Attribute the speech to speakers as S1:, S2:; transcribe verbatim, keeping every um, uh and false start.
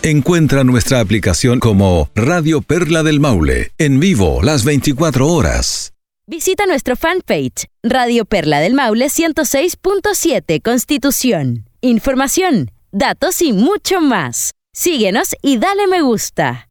S1: Encuentra nuestra aplicación como Radio Perla del Maule, en vivo las veinticuatro horas.
S2: Visita nuestro fanpage, Radio Perla del Maule ciento seis punto siete Constitución. Información, datos y mucho más. Síguenos y dale me gusta.